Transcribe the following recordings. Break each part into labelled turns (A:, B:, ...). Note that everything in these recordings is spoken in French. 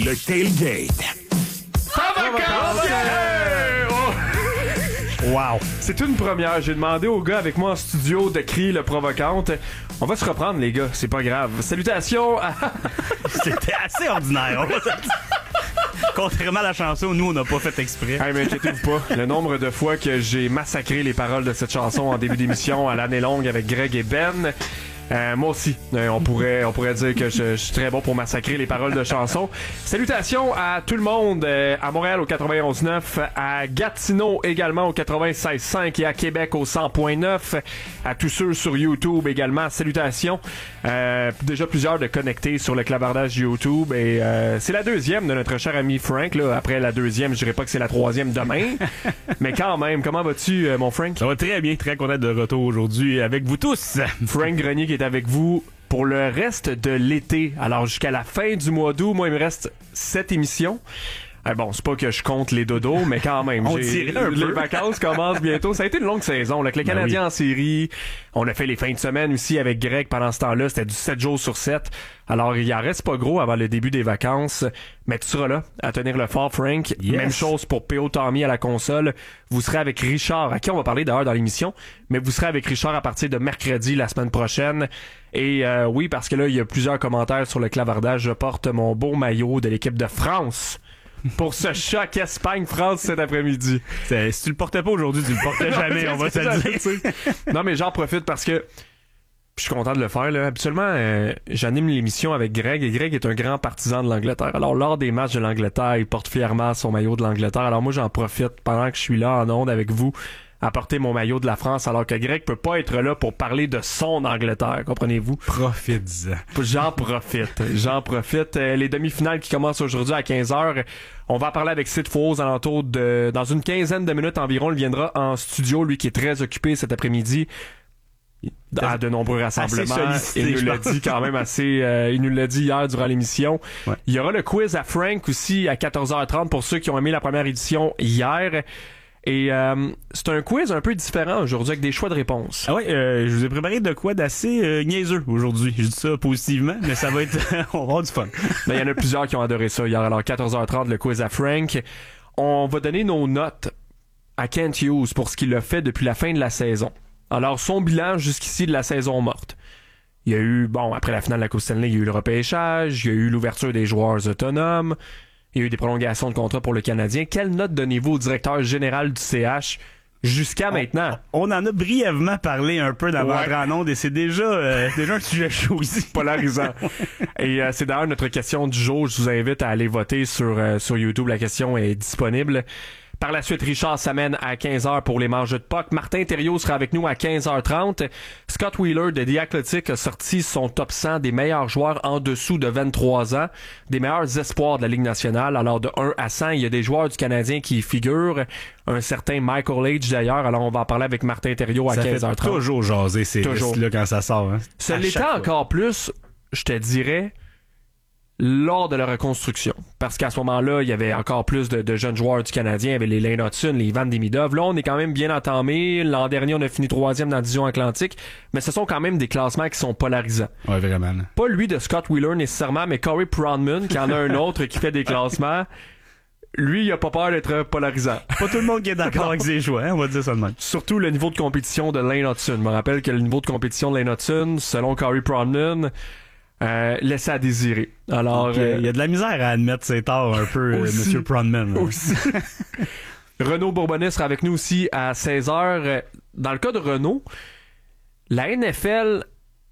A: Le tailgate.
B: Wow!
C: C'est une première. J'ai demandé aux gars avec moi en studio de crier le provocante. On va se reprendre, les gars. C'est pas grave. Salutations à...
B: C'était assez ordinaire. Contrairement à la chanson, nous, on n'a pas fait exprès.
C: Hey, mais inquiétez-vous pas. Le nombre de fois que j'ai massacré les paroles de cette chanson en début d'émission à l'année longue avec Greg et Ben. Moi aussi, on pourrait dire que je suis très bon pour massacrer les paroles de chansons. Salutations à tout le monde, à Montréal au 91.9, à Gatineau également au 96.5 et à Québec au 100.9, à tous ceux sur YouTube également. Salutations. Déjà plusieurs de connectés sur le clavardage YouTube et c'est la deuxième de notre cher ami Frank. Là. Après la deuxième, je dirais pas que c'est la troisième demain, mais quand même, comment vas-tu, mon Frank?
B: Ça va très bien, très content de retour aujourd'hui avec vous tous.
C: Frank Grenier qui est avec vous pour le reste de l'été. Alors, jusqu'à la fin du mois d'août, moi, il me reste 7 émissions. Bon, c'est pas que je compte les dodos, mais quand même.
B: On dirait un peu.
C: Les vacances commencent bientôt. Ça a été une longue saison. Là, avec les Canadiens en série, on a fait les fins de semaine aussi avec Greg pendant ce temps-là. C'était du 7 jours sur 7. Alors, il en reste pas gros avant le début des vacances. Mais tu seras là à tenir le fort, Frank.
B: Yes.
C: Même chose pour P.O. Tommy à la console. Vous serez avec Richard, à qui on va parler d'ailleurs dans l'émission. Mais vous serez avec Richard à partir de mercredi la semaine prochaine. Et oui, parce que là, il y a plusieurs commentaires sur le clavardage. Je porte mon beau maillot de l'équipe de France pour ce choc Espagne-France cet après-midi.
B: Si tu le portais pas aujourd'hui, tu le portais jamais, on va te le dire.
C: Non, mais j'en profite parce que je suis content de le faire. Là. Habituellement, j'anime l'émission avec Greg et Greg est un grand partisan de l'Angleterre. Alors, lors des matchs de l'Angleterre, il porte fièrement son maillot de l'Angleterre. Alors, moi, j'en profite pendant que je suis là en onde avec vous à porter mon maillot de la France alors que Greg peut pas être là pour parler de son Angleterre, comprenez-vous?
B: Profite-en.
C: J'en profite. Les demi-finales qui commencent aujourd'hui à 15h. On va en parler avec Sid Faux aux alentours de... Dans une quinzaine de minutes environ, il viendra en studio, lui qui est très occupé cet après-midi à de nombreux rassemblements. Il nous l'a dit quand même assez... il nous l'a dit hier durant l'émission. Ouais. Il y aura le quiz à Frank aussi à 14h30 pour ceux qui ont aimé la première édition hier. Et c'est un quiz un peu différent aujourd'hui avec des choix de réponses.
B: Ah ouais, je vous ai préparé de quoi d'assez niaiseux aujourd'hui. Je dis ça positivement, mais ça va être... on va avoir du fun.
C: Il y en a plusieurs qui ont adoré ça hier. Alors 14h30, le quiz à Frank. On va donner nos notes à Kent Hughes pour ce qu'il a fait depuis la fin de la saison. Alors son bilan jusqu'ici de la saison morte. Il y a eu, après la finale de la Coupe Stanley, il y a eu le repêchage, il y a eu l'ouverture des joueurs autonomes, il y a eu des prolongations de contrat pour le Canadien. Quelle note donnez-vous au directeur général du CH jusqu'à maintenant?
B: On en a brièvement parlé un peu dans votre en onde et c'est déjà un sujet chaud ici.
C: Polarisant. Et c'est d'ailleurs notre question du jour. Je vous invite à aller voter sur YouTube. La question est disponible. Par la suite, Richard s'amène à 15h pour les manches de puck. Martin Thériault sera avec nous à 15h30. Scott Wheeler de The Athletic a sorti son top 100 des meilleurs joueurs en dessous de 23 ans, des meilleurs espoirs de la Ligue nationale. Alors de 1 à 100, il y a des joueurs du Canadien qui y figurent. Un certain Michael H d'ailleurs. Alors on va en parler avec Martin Thériault à 15h30.
B: Ça fait toujours jaser ces listes-là quand ça sort. Hein?
C: Ça l'était encore plus, je te dirais, lors de la reconstruction. Parce qu'à ce moment-là, il y avait encore plus de jeunes joueurs du Canadien. Il y avait les Lane Hudson, les Ivan Demidov. Là, on est quand même bien entamé. L'an dernier, on a fini 3e dans la division Atlantique. Mais ce sont quand même des classements qui sont polarisants.
B: Ouais, vraiment.
C: Pas lui de Scott Wheeler nécessairement, mais Corey Pronman, qui en a un autre qui fait des classements. Lui, il a pas peur d'être polarisant.
B: Pas tout le monde qui est d'accord avec ses choix, hein, on va dire ça de même.
C: Surtout le niveau de compétition de Lane Hudson. Je me rappelle que le niveau de compétition de Lane Hudson, selon Corey Pronman, laisse à désirer. Alors,
B: il y a de la misère à admettre ses torts un peu, Monsieur Pronman.
C: Aussi. Renaud Bourbonnais sera avec nous aussi à 16h. Dans le cas de Renaud, la NFL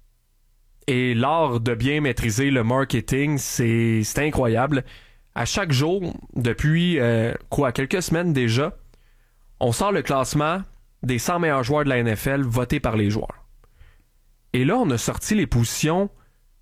C: et l'art de bien maîtriser le marketing, c'est incroyable. À chaque jour, depuis quelques semaines déjà, on sort le classement des 100 meilleurs joueurs de la NFL votés par les joueurs. Et là, on a sorti les positions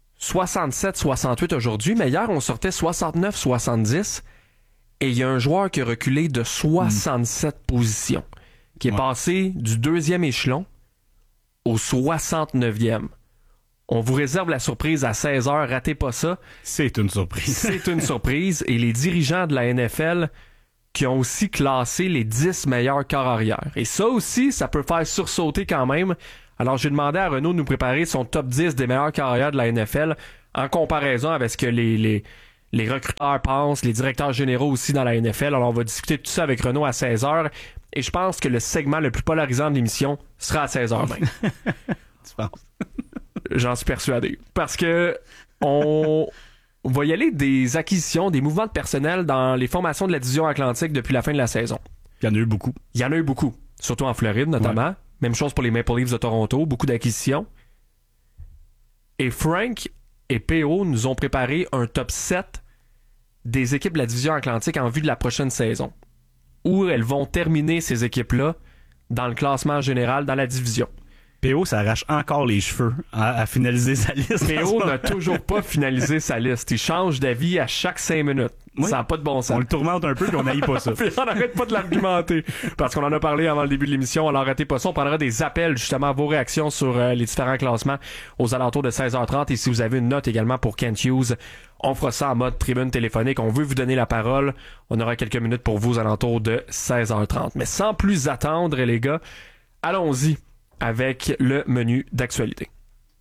C: 67-68 aujourd'hui, mais hier, on sortait 69-70 et il y a un joueur qui a reculé de 67 positions, qui est passé du 2e échelon au 69e. On vous réserve la surprise à 16h, ratez pas ça.
B: C'est une surprise.
C: C'est une surprise et les dirigeants de la NFL qui ont aussi classé les 10 meilleurs corps arrière. Et ça aussi, ça peut faire sursauter quand même. Alors, j'ai demandé à Renaud de nous préparer son top 10 des meilleurs carrières de la NFL en comparaison avec ce que les les recruteurs pensent, les directeurs généraux aussi dans la NFL. Alors, on va discuter de tout ça avec Renaud à 16h. Et je pense que le segment le plus polarisant de l'émission sera à 16h même.
B: Tu penses?
C: J'en suis persuadé. Parce que on va y aller des acquisitions, des mouvements de personnel dans les formations de la division Atlantique depuis la fin de la saison.
B: Il y en a eu beaucoup.
C: Il y en a eu beaucoup. Surtout en Floride, notamment. Ouais. Même chose pour les Maple Leafs de Toronto. Beaucoup d'acquisitions. Et Frank et PO nous ont préparé un top 7 des équipes de la division Atlantique en vue de la prochaine saison. Où elles vont terminer ces équipes-là dans le classement général dans la division.
B: PO s'arrache encore les cheveux à finaliser sa liste.
C: PO n'a toujours pas finalisé sa liste. Il change d'avis à chaque 5 minutes. Oui. Ça n'a pas de bon sens.
B: On le tourmente un peu puis on n'haït pas ça.
C: On n'arrête pas de l'argumenter. Parce qu'on en a parlé avant le début de l'émission. Alors arrêtez pas ça. On parlera des appels, justement, vos réactions sur les différents classements aux alentours de 16h30. Et si vous avez une note également pour Kent Hughes, on fera ça en mode tribune téléphonique. On veut vous donner la parole. On aura quelques minutes pour vous aux alentours de 16h30. Mais sans plus attendre, les gars, allons-y avec le menu d'actualité.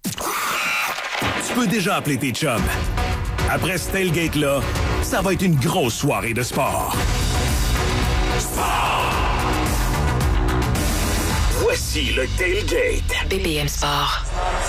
A: Tu peux déjà appeler tes chums. Après ce tailgate-là, ça va être une grosse soirée de sport. Sport! Voici le tailgate.
D: BPM Sport.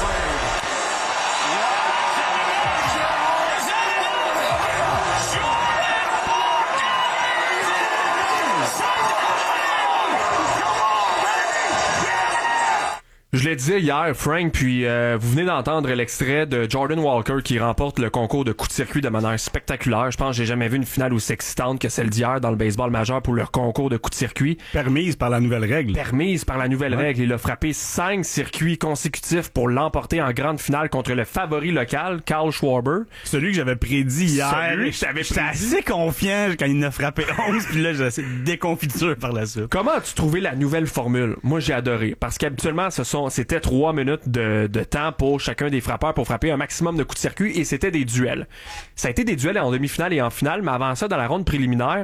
C: Je l'ai dit hier, Frank, puis vous venez d'entendre l'extrait de Jordan Walker qui remporte le concours de coup de circuit de manière spectaculaire. Je pense que j'ai jamais vu une finale aussi excitante que celle d'hier dans le baseball majeur pour le concours de coup de circuit.
B: Permise par la nouvelle règle.
C: Permise par la nouvelle règle. Il a frappé 5 circuits consécutifs pour l'emporter en grande finale contre le favori local, Kyle Schwarber.
B: Celui que j'avais prédit hier. J'étais assez confiant quand il en a frappé 11, puis là, j'ai assez de déconfiture par la suite.
C: Comment as-tu trouvé la nouvelle formule? Moi, j'ai adoré. Parce qu'habituellement, c'était 3 minutes de temps pour chacun des frappeurs pour frapper un maximum de coups de circuit et c'était des duels. Ça a été des duels en demi-finale et en finale, mais avant ça, dans la ronde préliminaire,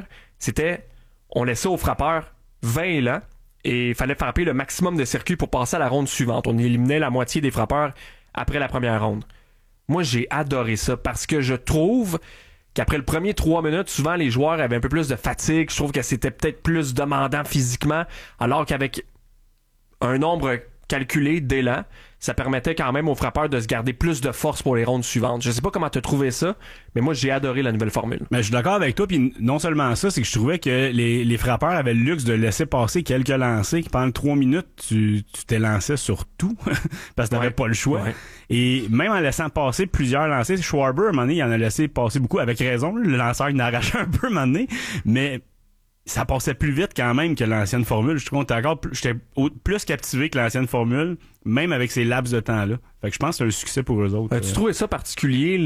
C: on laissait aux frappeurs 20 élans et il fallait frapper le maximum de circuits pour passer à la ronde suivante. On éliminait la moitié des frappeurs après la première ronde. Moi, j'ai adoré ça parce que je trouve qu'après le premier 3 minutes, souvent les joueurs avaient un peu plus de fatigue. Je trouve que c'était peut-être plus demandant physiquement, alors qu'avec un nombre calculé d'élan, ça permettait quand même aux frappeurs de se garder plus de force pour les rondes suivantes. Je sais pas comment tu as trouvé ça, mais moi j'ai adoré la nouvelle formule.
B: Mais je suis d'accord avec toi, puis non seulement ça, c'est que je trouvais que les frappeurs avaient le luxe de laisser passer quelques lancers, qui pendant 3 minutes, tu t'es lancé sur tout, parce que t'avais pas le choix. Ouais. Et même en laissant passer plusieurs lancers, Schwarber, à un moment donné, il en a laissé passer beaucoup, avec raison, le lanceur il en a arraché un peu à un moment donné, mais ça passait plus vite quand même que l'ancienne formule. Je trouve que j'étais plus captivé que l'ancienne formule, même avec ces laps de temps-là. Fait que je pense que c'est un succès pour eux autres.
C: Tu trouvais ça particulier,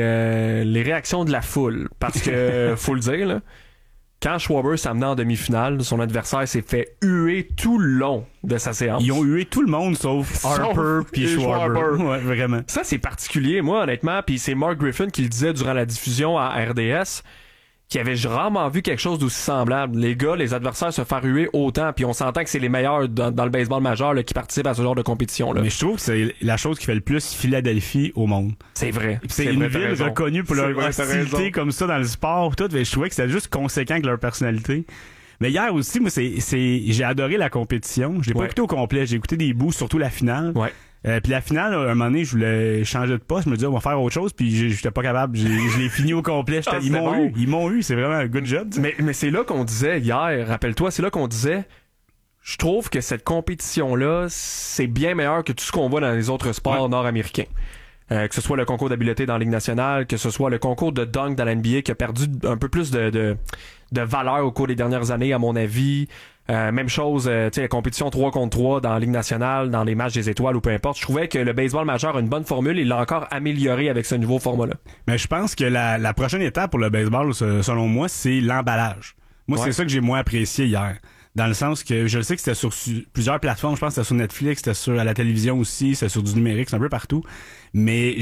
C: les réactions de la foule? Parce que, faut le dire, là, quand Schwarber s'amenait en demi-finale, son adversaire s'est fait huer tout le long de sa séance.
B: Ils ont hué tout le monde sauf Harper puis Schwarber. Ouais, vraiment.
C: Ça, c'est particulier, moi, honnêtement. Puis c'est Mark Griffin qui le disait durant la diffusion à RDS, qui avait rarement vu quelque chose d'aussi semblable. Les gars, les adversaires se faire huer autant, puis on s'entend que c'est les meilleurs dans le baseball majeur là, qui participent à ce genre de compétition-là.
B: Mais je trouve que c'est la chose qui fait le plus Philadelphie au monde.
C: C'est vrai.
B: C'est une ville reconnue pour leur hostilité comme ça dans le sport. Tout, mais je trouvais que c'était juste conséquent que leur personnalité. Mais hier aussi, moi, j'ai adoré la compétition. Je l'ai pas écouté au complet. J'ai écouté des bouts, surtout la finale.
C: Ouais.
B: Puis la finale, à un moment donné, je voulais changer de poste. Je me disais, on va faire autre chose. Puis j'étais pas capable. Je l'ai fini au complet. Ils m'ont eu. C'est vraiment un good job.
C: Mais c'est là qu'on disait hier, rappelle-toi, c'est là qu'on disait, je trouve que cette compétition-là, c'est bien meilleur que tout ce qu'on voit dans les autres sports nord-américains. Que ce soit le concours d'habileté dans la Ligue nationale, que ce soit le concours de dunk dans la NBA qui a perdu un peu plus de valeur au cours des dernières années, à mon avis. Même chose, la compétition 3 contre 3 dans la Ligue nationale, dans les matchs des étoiles ou peu importe. Je trouvais que le baseball majeur a une bonne formule et il l'a encore amélioré avec ce nouveau format-là.
B: Mais je pense que la prochaine étape pour le baseball, selon moi, c'est l'emballage. Moi, c'est ça que j'ai moins apprécié hier. Dans le sens que je le sais que c'était sur plusieurs plateformes. Je pense que c'était sur Netflix, c'était à la télévision aussi, c'était sur du numérique, c'est un peu partout. Mais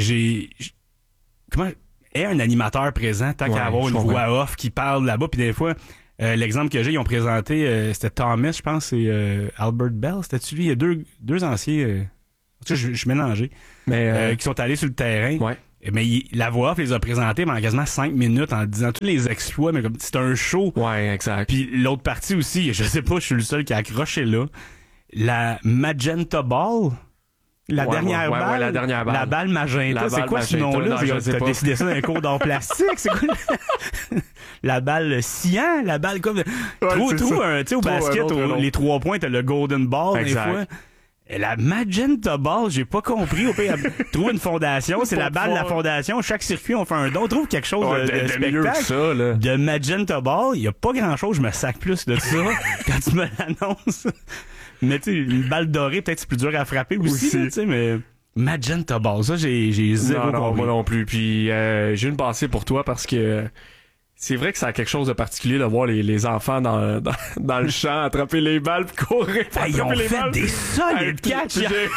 B: est un animateur présent tant qu'à avoir une voix off qui parle là-bas. Puis des fois, l'exemple que j'ai, ils ont présenté, c'était Thomas, je pense, et Albert Bell. C'était-tu lui? Il y a deux anciens... je suis mélangé. Mais qui sont allés sur le terrain.
C: Ouais.
B: Mais la voix off les a présentés pendant quasiment 5 minutes en disant tous les exploits, mais comme c'était un show.
C: Ouais, exact.
B: Puis l'autre partie aussi, je sais pas, je suis le seul qui a accroché là. La Magenta Ball. La dernière balle.
C: Ouais, la dernière balle.
B: La balle magenta. C'est quoi ce nom-là? T'as décidé ça d'un cours d'art plastique? C'est quoi? La balle cyan? La balle comme... Tu sais, au basket, les 3 points, t'as le golden ball, des fois. Et la Magenta Ball, j'ai pas compris. Au pire, trouve une fondation. C'est la balle de la fondation. Chaque circuit, on fait un don. Trouve quelque chose de spectacle.
C: Ça, là.
B: De Magenta Ball, il y a pas grand-chose. Je me sac plus de ça quand tu me l'annonces. Mais tu sais, une balle dorée, peut-être c'est plus dur à frapper aussi. Tu sais, mais Magenta Ball, ça, j'ai zéro compris.
C: Moi non plus. Puis j'ai une pensée pour toi parce que c'est vrai que ça a quelque chose de particulier de voir les enfants dans le champ attraper les balles pis courir pour
B: ils ont
C: les
B: fait
C: balles.
B: des solides catchs.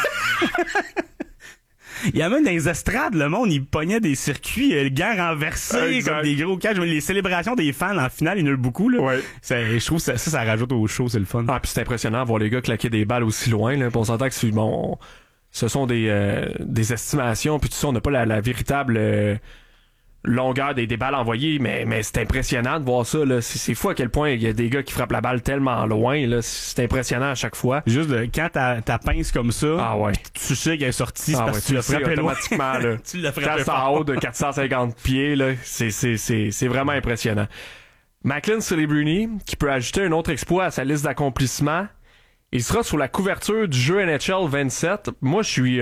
B: Il y a même dans les estrades, le monde, il pognait des circuits, le gars renversé, comme des gros catchs. Les célébrations des fans, en finale, il y en a eu beaucoup, là.
C: Ouais.
B: Je trouve que ça rajoute au show, c'est le fun.
C: Ah, puis c'est impressionnant de voir les gars claquer des balles aussi loin, là. Puis on s'entend que ce sont des estimations, puis tout ça, on n'a pas la véritable longueur des balles envoyées, mais c'est impressionnant de voir ça, là. C'est fou à quel point il y a des gars qui frappent la balle tellement loin, là. C'est impressionnant à chaque fois.
B: Juste quand ta pince comme ça, tu sais qu'elle est sortie, c'est parce que tu l'as frappé
C: automatiquement, là.
B: Tu l'as frappé
C: en haut de 450 pieds, là. C'est vraiment impressionnant. Macklin Celebrini, qui peut ajouter un autre exploit à sa liste d'accomplissements, il sera sur la couverture du jeu NHL 27. Moi, je suis...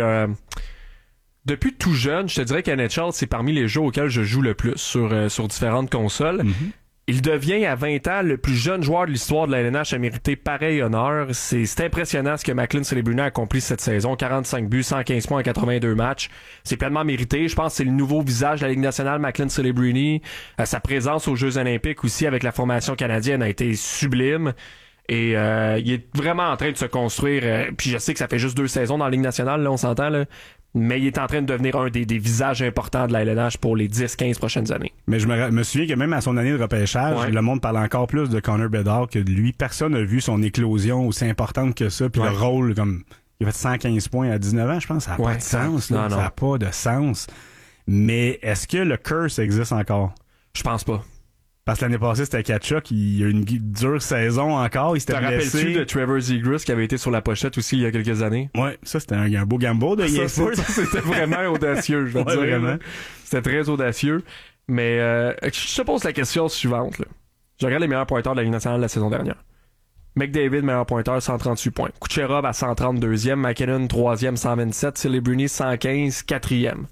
C: Depuis tout jeune, je te dirais qu'NHL, c'est parmi les jeux auxquels je joue le plus sur différentes consoles. Mm-hmm. Il devient à 20 ans le plus jeune joueur de l'histoire de la LNH à mériter pareil honneur. C'est impressionnant ce que Macklin Celebrini a accompli cette saison. 45 buts, 115 points en 82 matchs. C'est pleinement mérité. Je pense que c'est le nouveau visage de la Ligue nationale, Macklin Celebrini. Sa présence aux Jeux olympiques aussi avec la formation canadienne a été sublime. Et il est vraiment en train de se construire. Puis je sais que ça fait juste 2 saisons dans la Ligue nationale, là, on s'entend, là. Mais il est en train de devenir un des visages importants de la LNH pour les 10-15 prochaines années.
B: Mais je me souviens que même à son année de repêchage, le monde parle encore plus de Connor Bedard que de lui. Personne n'a vu son éclosion aussi importante que ça. Puis le rôle, comme il a fait 115 points à 19 ans, je pense, ça n'a pas de sens. Là. Ça n'a pas de sens. Mais est-ce que le curse existe encore?
C: Je pense pas.
B: Parce que l'année passée, c'était Tkachuk, il a eu une dure saison encore, il s'était blessé.
C: Te rappelles-tu de Trevor Zegras qui avait été sur la pochette aussi il y a quelques années?
B: Ouais, ça c'était un beau gamble de EA Sports.
C: C'était vraiment audacieux, je veux dire. Vraiment. C'était très audacieux. Mais je te pose la question suivante. Là. Je regarde les meilleurs pointeurs de la Ligue nationale de la saison dernière. McDavid, meilleur pointeur, 138 points. Kucherov à 132e, McKinnon, 3e, 127, Celebrini, 115, 4e.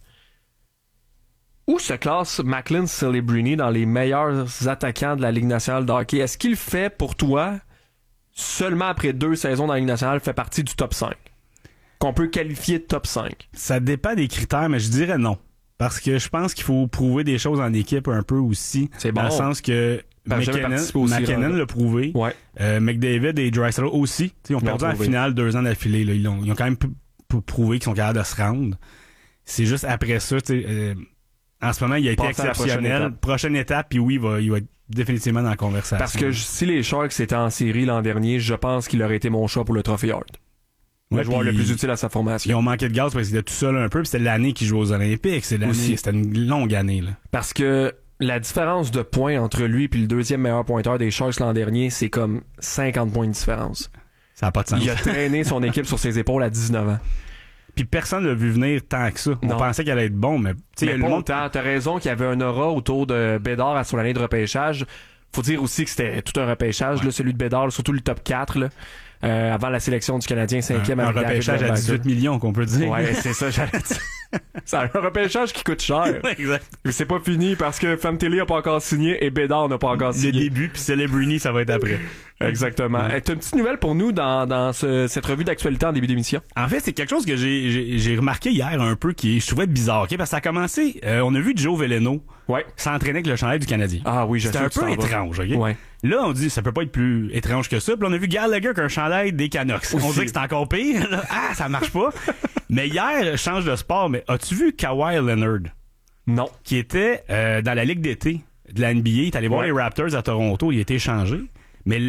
C: Où se classe Macklin Celebrini dans les meilleurs attaquants de la Ligue nationale de hockey? Est-ce qu'il fait, pour toi, seulement après 2 saisons dans la Ligue nationale, fait partie du top 5? Qu'on peut qualifier de top 5?
B: Ça dépend des critères, mais je dirais non. Parce que je pense qu'il faut prouver des choses en équipe un peu aussi.
C: C'est bon.
B: Dans le sens que McKinnon l'a prouvé. Ouais. McDavid et Draisaitl aussi. Ils ont perdu en finale 2 ans d'affilée. Là. Ils ont quand même prouvé qu'ils sont capables de se rendre. C'est juste après ça, en ce moment, il a été exceptionnel. Prochaine étape, puis oui, il va être définitivement dans la conversation.
C: Parce que si les Sharks étaient en série l'an dernier, je pense qu'il aurait été mon choix pour le Trophée Hart. Le joueur le plus utile à sa formation.
B: Ils ont manqué de gaz parce qu'il était tout seul un peu, puis c'était l'année qu'il jouait aux Olympiques. C'était une longue année. Là.
C: Parce que la différence de points entre lui et le 2e meilleur pointeur des Sharks l'an dernier, c'est comme 50 points de différence.
B: Ça n'a pas de sens.
C: Il a traîné son équipe sur ses épaules à 19 ans.
B: Puis personne ne l'a vu venir tant que ça. On pensait qu'elle allait être bon, mais tu sais, le monde.
C: T'as raison qu'il y avait un aura autour de Bédard à son année de repêchage. Faut dire aussi que c'était tout un repêchage, là, celui de Bédard, surtout le top 4, là, avant la sélection du Canadien 5e.
B: Un repêchage à 18 millions, qu'on peut dire.
C: Ouais, c'est ça, j'allais dire. C'est un repêchage qui coûte cher.
B: Exact.
C: Mais c'est pas fini parce que Fantilli a pas encore signé et Bédard n'a pas encore signé.
B: Le début, puis Celebrini, ça va être après.
C: Exactement. T'as une petite nouvelle pour nous dans cette revue d'actualité en début d'émission?
B: En fait, c'est quelque chose que j'ai remarqué hier un peu qui je trouvais bizarre, okay? Parce que ça a commencé, on a vu Joe Veleno s'entraîner avec le chandail du Canadien.
C: Ah oui,
B: c'était un peu étrange, ok? Ouais. Là, on dit, ça peut pas être plus étrange que ça. Puis on a vu Gallagher avec un chandail des Canucks. On dit que c'est encore pire. Là. Ah, ça marche pas. Mais hier, change de sport, mais as-tu vu Kawhi Leonard?
C: Non.
B: Qui était dans la Ligue d'été de la NBA. Il est allé voir les Raptors à Toronto. Il a été échangé. Mais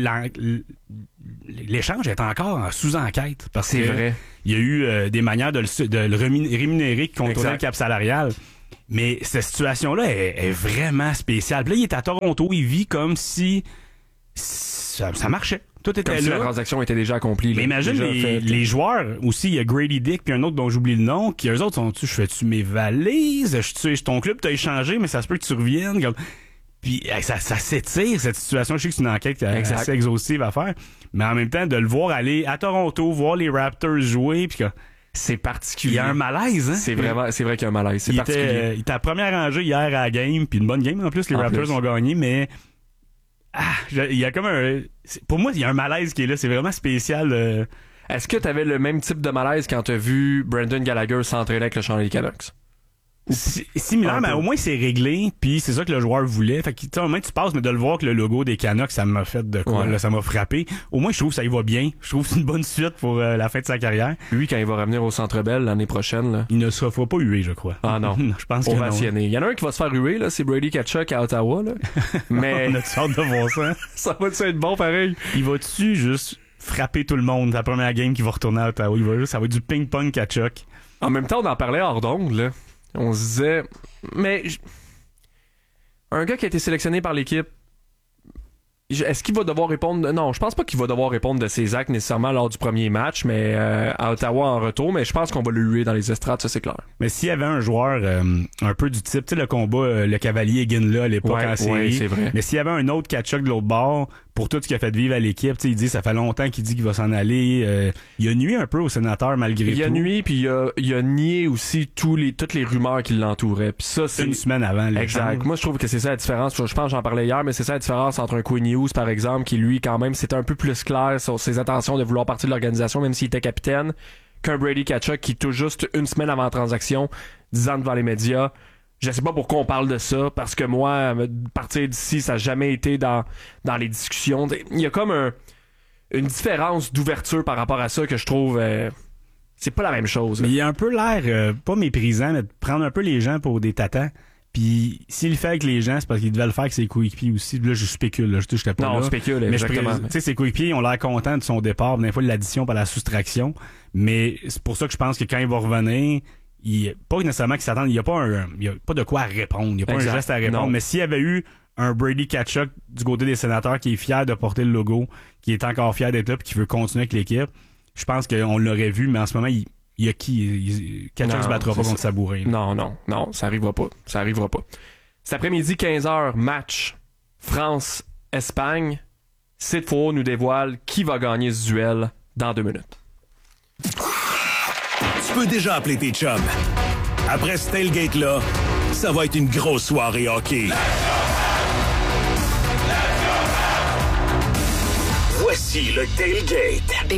B: l'échange est encore sous enquête. Parce que
C: vrai.
B: Il y a eu des manières de le rémunérer qui contrôlaient le cap salarial. Mais cette situation-là est vraiment spéciale. Puis là, il est à Toronto, il vit comme si ça marchait. Tout était
C: comme
B: là.
C: si la transaction était déjà accomplie.
B: Mais imagine les joueurs aussi, il y a Grady Dick puis un autre dont j'oublie le nom, qui eux autres sont-tu, je fais-tu mes valises, ton club t'a échangé, mais ça se peut que tu reviennes. Puis ça s'étire cette situation. Je sais que c'est une enquête assez exhaustive à faire, mais en même temps de le voir aller à Toronto, voir les Raptors jouer, puis
C: c'est particulier.
B: Il y a un malaise, hein?
C: C'est vrai qu'il y a un malaise. C'est particulier.
B: Il était à première rangée hier à la game, puis une bonne game en plus. Les Raptors ont gagné, mais il y a comme pour moi, il y a un malaise qui est là. C'est vraiment spécial.
C: Est-ce que tu avais le même type de malaise quand tu as vu Brendan Gallagher s'entraîner avec le champ des Canucks?
B: Similaire, mais au moins c'est réglé, puis c'est ça que le joueur voulait. Fait que au moins tu passes, mais de le voir que le logo des Canucks, ça m'a fait de quoi, là, ça m'a frappé. Au moins je trouve que ça y va bien. Je trouve que c'est une bonne suite pour la fin de sa carrière.
C: Lui, quand il va revenir au Centre Bell l'année prochaine, là,
B: il ne se fera pas huer, je crois.
C: Ah non,
B: je pense que
C: ovationné. Il y en a un qui va se faire huer, là, c'est Brady Tkachuk à Ottawa, là. Mais
B: on a hâte de voir ça.
C: Ça va-tu être bon pareil?
B: Il va-tu juste frapper tout le monde la première game qui va retourner à Ottawa? Ça va être du ping-pong Tkachuk.
C: En même temps, on en parlait hors d'onde, là. On se disait, mais un gars qui a été sélectionné par l'équipe, est-ce qu'il va devoir répondre? Non, je pense pas qu'il va devoir répondre de ses actes nécessairement lors du premier match, mais à Ottawa en retour, mais je pense qu'on va le huer dans les estrades, ça c'est clair.
B: Mais s'il y avait un joueur un peu du type, tu sais, le combat, le Cavalier Ginla à l'époque en série,
C: c'est vrai.
B: Mais s'il y avait un autre Tkachuk de l'autre bord, pour tout ce qu'il a fait vivre à l'équipe, tu sais, il dit ça fait longtemps qu'il dit qu'il va s'en aller. Il a nuit un peu au sénateur malgré tout.
C: Il a nuit, puis il a nié aussi toutes les rumeurs qui l'entouraient. Puis ça, c'est
B: une semaine avant.
C: Exact. Moi, je trouve que c'est ça la différence. Je pense que j'en parlais hier, mais c'est ça la différence entre un Quinn Hughes, par exemple, qui lui, quand même, c'était un peu plus clair sur ses intentions de vouloir partir de l'organisation, même s'il était capitaine, qu'un Brady Tkachuk qui, tout juste une semaine avant la transaction, disant devant les médias, je sais pas pourquoi on parle de ça, parce que moi, partir d'ici, ça n'a jamais été dans les discussions. Il y a comme une différence d'ouverture par rapport à ça que je trouve... c'est pas la même chose.
B: Mais il a un peu l'air, pas méprisant, mais de prendre un peu les gens pour des tatans. Puis s'il le fait avec les gens, c'est parce qu'il devait le faire avec ses coéquipiers aussi. Là, je spécule. Là, je pas
C: non,
B: là.
C: On spécule,
B: mais
C: exactement.
B: Tu sais, ses coéquipiers ont l'air contents de son départ, des fois de l'addition par la soustraction. Mais c'est pour ça que je pense que quand il va revenir... pas nécessairement qu'il s'attende, il n'y a pas de quoi à répondre, il n'y a pas un geste à répondre, mais s'il y avait eu un Brady Tkachuk du côté des sénateurs qui est fier de porter le logo, qui est encore fier d'être là et qui veut continuer avec l'équipe, je pense qu'on l'aurait vu, mais en ce moment, il y a qui? Tkachuk se battra pas contre Sabourin.
C: Non, ça arrivera pas. Cet après-midi, 15h, match France-Espagne. Sid Faux nous dévoile qui va gagner ce duel dans 2 minutes.
A: Tu peux déjà appeler tes chums. Après ce tailgate-là, ça va être une grosse soirée hockey. Voici le tailgate.